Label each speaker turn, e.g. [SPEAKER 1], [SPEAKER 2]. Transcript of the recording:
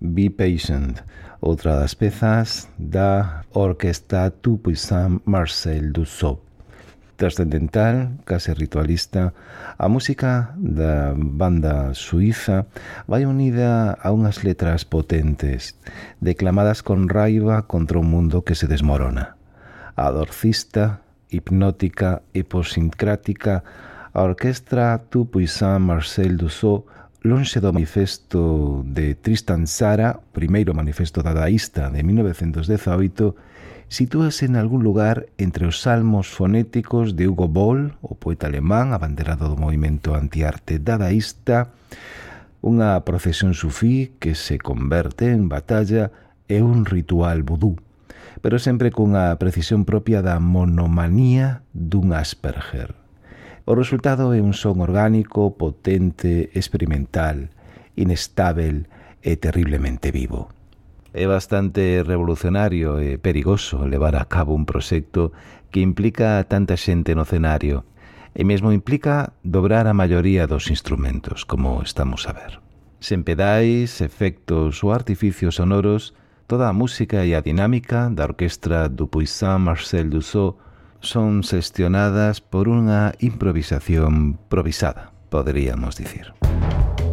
[SPEAKER 1] Be Patient, outra das pezas da Orquestra Tout-Puissant Marcel Dussault. Trascendental, case ritualista, a música da banda suíza vai unida a unhas letras potentes, declamadas con raiva contra un mundo que se desmorona. Adorcista, hipnótica e posincrática, a Orquestra Tout-Puissant Marcel Dussault, lonxe do manifesto de Tristan Tzara, primeiro manifesto dadaísta de 1918, sitúase en algún lugar entre os salmos fonéticos de Hugo Boll, o poeta alemán abanderado do movimento antiarte dadaísta, unha procesión sufí que se converte en batalla e un ritual vudú, pero sempre cunha precisión propia da monomanía dun Asperger. O resultado é un son orgánico, potente, experimental, inestável e terriblemente vivo. É bastante revolucionario e perigoso levar a cabo un proxecto que implica a tanta xente no escenario e mesmo implica dobrar a maioría dos instrumentos, como estamos a ver. Sen pedais, efectos ou artificios sonoros, toda a música e a dinámica da Orquestra Tout-Puissant Marcel Dussault son xestionadas por unha improvisación provisada, poderíamos dicir.